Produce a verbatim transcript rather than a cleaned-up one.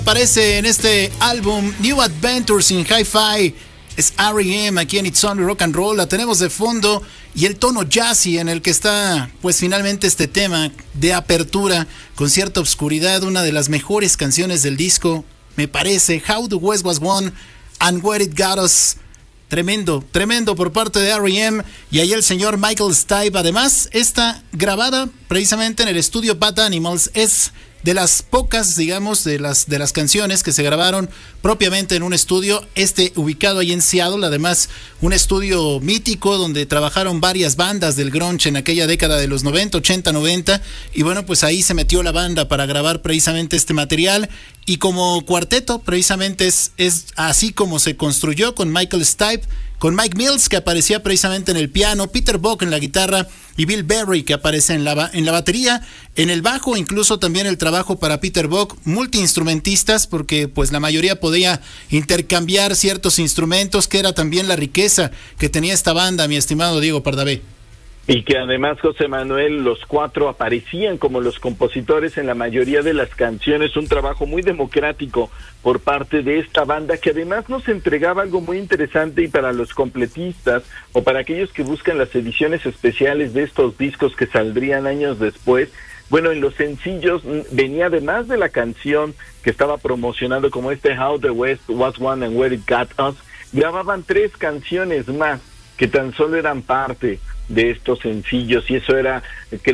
Aparece en este álbum New Adventures in Hi-Fi. Es R E M aquí en It's Only Rock and Roll. La tenemos de fondo y el tono jazzy en el que está pues finalmente este tema de apertura con cierta obscuridad, una de las mejores canciones del disco, me parece, How the West Was Won and Where It Got Us. Tremendo, tremendo por parte de R E M y ahí el señor Michael Stipe. Además, está grabada precisamente en el estudio Bad Animals. Es de las pocas, digamos, de las, de las canciones que se grabaron propiamente en un estudio, este ubicado ahí en Seattle, además un estudio mítico donde trabajaron varias bandas del grunge en aquella década de los noventa, ochenta, noventa, y bueno, pues ahí se metió la banda para grabar precisamente este material, y como cuarteto precisamente es, es así como se construyó, con Michael Stipe, con Mike Mills, que aparecía precisamente en el piano, Peter Buck en la guitarra y Bill Berry, que aparece en la, en la batería, en el bajo, incluso también el trabajo para Peter Buck, multiinstrumentistas, porque pues la mayoría podía intercambiar ciertos instrumentos, que era también la riqueza que tenía esta banda, mi estimado Diego Pardavé. Y que además, José Manuel, los cuatro aparecían como los compositores en la mayoría de las canciones, un trabajo muy democrático por parte de esta banda, que además nos entregaba algo muy interesante, y para los completistas o para aquellos que buscan las ediciones especiales de estos discos que saldrían años después, bueno, en los sencillos venía, además de la canción que estaba promocionando como este How the West Was Won and Where It Got Us, grababan tres canciones más que tan solo eran parte de estos sencillos, y eso era